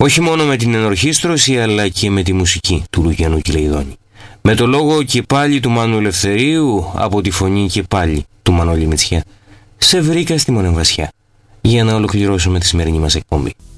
Όχι μόνο με την ενορχήστρωση αλλά και με τη μουσική του Λουκιανού Κυλεϊδόνη. Με το λόγο και πάλι του Μάνου Ελευθερίου, από τη φωνή και πάλι του Μανώλη Μητσιά, σε βρήκα στη Μονεμβασιά για να ολοκληρώσουμε τη σημερινή μας εκπομπή.